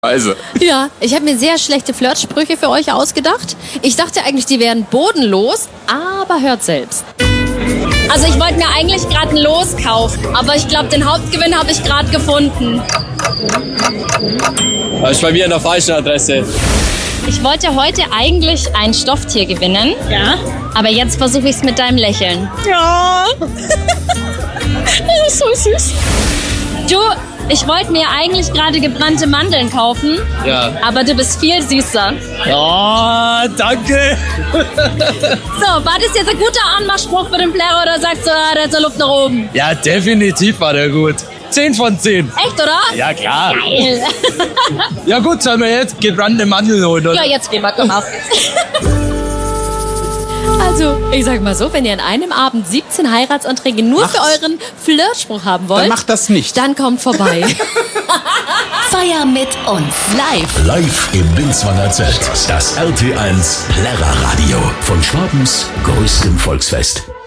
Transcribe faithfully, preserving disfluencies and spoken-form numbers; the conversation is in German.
Also. Ja, ich habe mir sehr schlechte Flirtsprüche für euch ausgedacht. Ich dachte eigentlich, die wären bodenlos, aber hört selbst. Also ich wollte mir eigentlich gerade ein Los kaufen, aber ich glaube, den Hauptgewinn habe ich gerade gefunden. Das ist bei mir an der falschen Adresse. Ich wollte heute eigentlich ein Stofftier gewinnen. Ja. Aber jetzt versuche ich es mit deinem Lächeln. Ja. Das ist so süß. Du, ich wollte mir eigentlich gerade gebrannte Mandeln kaufen. Ja. Aber du bist viel süßer. Ja, danke. So, war das jetzt ein guter Anmachspruch für den Plärrer oder sagst du, ah, der hat so Luft nach oben? Ja, definitiv war der gut. Zehn von zehn. Echt, oder? Ja, klar. Geil. Ja gut, sollen wir jetzt gebrannte Mandeln holen, oder? Ja, jetzt gehen wir, komm auf. Also, ich sag mal so, wenn ihr an einem Abend siebzehn Heiratsanträge nur Macht's. für euren Flirtspruch haben wollt, Dann macht das nicht. dann kommt vorbei. Feier mit uns. Live. Live im Binswanger Zelt. Das R T eins Plärrerradio von Schwabens größtem Volksfest.